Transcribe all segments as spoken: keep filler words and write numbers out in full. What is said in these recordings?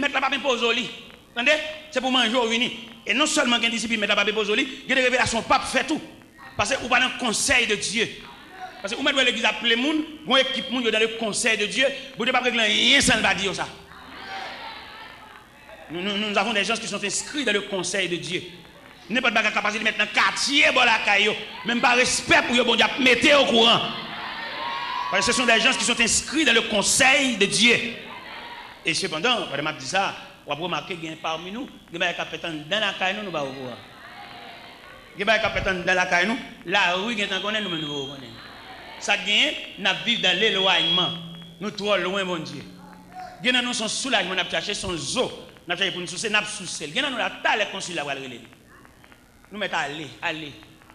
mettre la pape pose au lit. Entendez? C'est pour manger au vini. Et non seulement qu'il y a discipline mettre la pape pose au lit, il y a des révélations pape fait tout. Parce que vous pas dans le conseil de Dieu. Parce que vous mettez l'église appeler les gens, vous équipe moun dans le conseil de Dieu, vous ne pouvez pas régler rien sans le dire ça. Nous, nous, nous avons des gens qui sont inscrits dans le conseil de Dieu. Nous n'avons pas de capacité de mettre dans le quartier, bon la caillou, même pas respect pour eux, bon Dieu, mettez au courant. Parce que ce sont des gens qui sont inscrits dans le conseil de Dieu. Et cependant, quand je dis ça, on va remarquer qu'il y a parmi nous, il y a des capitaines dans la caillou, nous ne pouvons pas voir. Il y a des capitaines dans la caillou, la rue, nous ne connaissons pas. Ça gagne, nous vivons dans l'éloignement. Nous trop loin, mon Dieu. Nous avons son soulagement, nous avons cherché son zoo. Nous avons cherché pour nous soucier, nous avons soucié. Nous avons la taille les consuls à aller. Nous mettons aller, aller.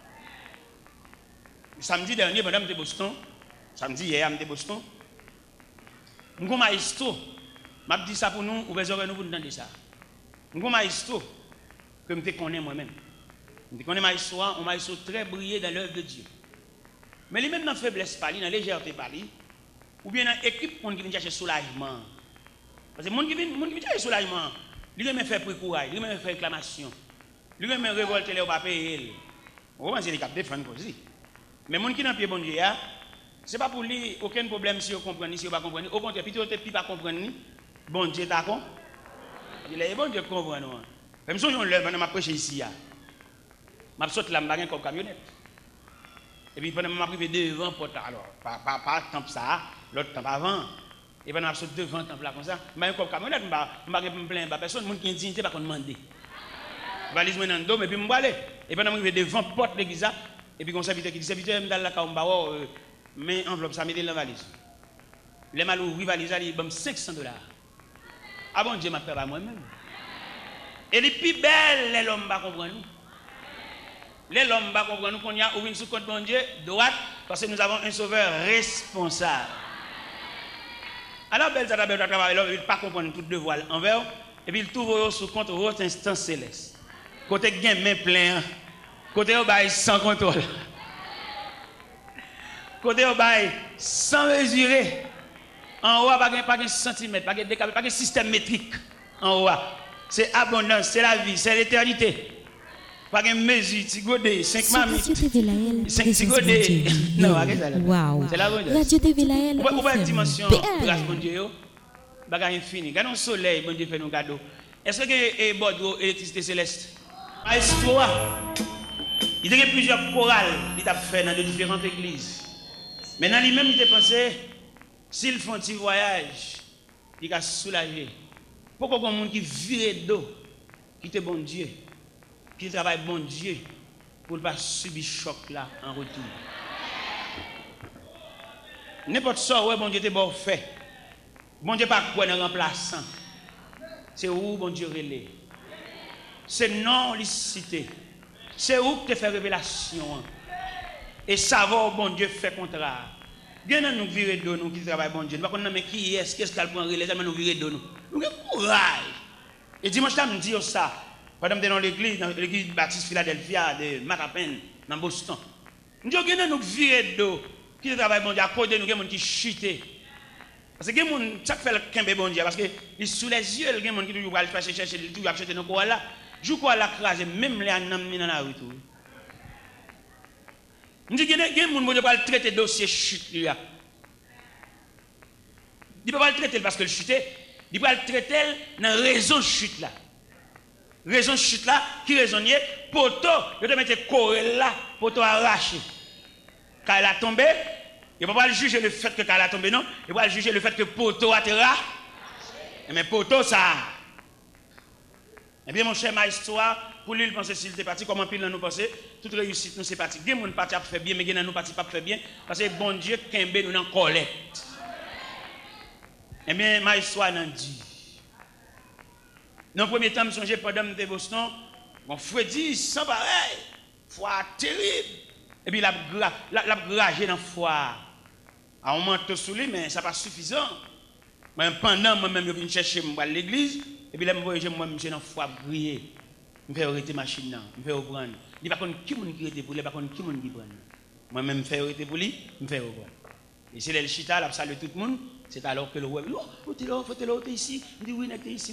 Samedi dernier, madame de Boston, samedi hier, madame de Boston, nous avons un maestro. Je dis ça pour nous, ou besoin nous pour nous entendre ça. Nous avons un maestro que je connais moi-même. Je connais un maestro, un maestro très brillant dans l'œuvre de Dieu. Mais lui même dans la faiblesse, dans la légèreté, ou bien dans l'équipe qui vient chercher soulagement. Parce que les gens qui viennent chercher soulagement, ils veulent faire pour courage, ils veulent faire réclamation, ils veulent révolter les papiers. On va essayer de défendre aussi. Mais les gens qui sont dans le pied bon Dieu, ce n'est pas pour lui aucun problème si vous comprenez, si vous ne comprenez pas. Au contraire, si vous ne pas comprendre, bon Dieu d'accord. Il est bon Dieu comprend. Même si on lève, on m'a prêché ici. Je saute là, je comme camionnette. Et puis pendant que je suis arrivé devant porte, alors, pas pas pas temple ça, l'autre temple avant. Et pendant que je suis devant le temple là comme ça, je suis comme camionnette, je ne me plains pas personne, les gens qui ont dignité, pas qu'on demande. Je vais aller dans le dos, et puis je vais aller. Et pendant que je suis devant la porte de l'église, et puis mon serviteur qui dit, serviteur, je vais aller dans la caisse, mais enveloppe, ça met dans la valise. Les mal ouvrir la valise, il me cinq cents dollars. Ah bon Dieu m'a fait par moi-même. Et les plus belles, les hommes ne comprennent pas. Les hommes ne comprennent pas qu'on y a ouvert sous compte bon Dieu, droite, parce que nous avons un sauveur responsable. Alors, belle, ça d'abord, il ne peut pas comprendre tout devoir envers, et puis il trouve sous compte votre instance céleste. Côté gain main plein, côté au bail sans contrôle, côté au bail sans mesurer. En haut, pas de centimètre, pas de décalage, pas de système métrique. En haut, c'est abondance, c'est la vie, c'est l'éternité. Pas de mesure, tigodé, cinq mamie, cinq tigodé. Non, wow. C'est la bonne. Radio T V Laël. On va une dimension grâce bon Dieu, bagage infini. Quand on soleil, bon Dieu fait nos cadeaux. Est-ce que est Bordeaux électricité céleste? Maestro, il y a plusieurs chorales qu'il a fait dans de différentes églises. Maintenant lui-même il a pensé s'ils font un petit voyage, il a soulagé. Pourquoi il y a des gens qui virent d'eau, qui te bon Dieu, qui travaille bon Dieu pour ne pas subir choc là en retour. N'importe ça, ouais, bon Dieu te bon fait. Bon Dieu pas quoi dans remplaçant. C'est où bon Dieu relais. C'est non licité. C'est où que te fait révélation. Et savoir bon Dieu fait contraire. Bien nous virer de nous qui travaillent bon Dieu. Nous ne savons pas qui est, qu'est-ce qu'elle prend relais, nous virer de nous. Nous avons courage. Et dimanche, je me dis ça. Pendant que dans l'église, dans l'église Baptiste Philadelphia de Matapen, dans Boston. Nous avons nous virer de nous qui travaillent bon Dieu. À côté de nous, il y a des gens qui chutent. Parce que les gens qui fait le camp bon Dieu. Parce que sous les yeux, il y a des gens qui toujours chercher, chercher, toujours acheter nos corps là. Je crois la crase, même les anamis dans la rue. Je dis qu'il y a des gens qui ne peuvent traiter le dossier chute. Il ne peut pas le traiter parce que le chute, il peut le traiter dans la raison de chute là. Raison de chute là, qui raisonnier, poteau, il te mettre corps là, poteau arraché. Quand elle a tombé, il ne peut pas juger le fait que quand elle a tombé, non. Il va juger le fait que poteau a été arraché. Mais poteau ça. Eh bien, mon cher maestro, pour lui, il pense s'il était parti, comment pile nous penser, toute réussite nous c'est parti. Il y a des gens qui fait bien, mais il y a des gens qui ne fait bien, parce que bon Dieu, Kembe nous en collecte. Eh bien, maestro n'a dit. Dans le premier temps, je me suis pendant de Boston, mon frère dit, sans pareil, foi terrible. Et puis, il a gragé dans la foi. On manteau sous lui, mais ça n'est pas suffisant. Mais pendant moi-même, je viens chercher à l'église. Et puis là, je voyais moi, je suis dans la foi briller. Je fais arrêter ma machine, je fais reprendre. Il n'y a pas qui qui arrête pour lui, il n'y a pas qui qui prend. Moi-même, je fais arrêter pour lui, je fais reprendre. Et c'est le chita, là, salue tout le monde. C'est alors que le roi dit, oh, faut-il là, faut-il là, ici. Il dit, oui, il est ici.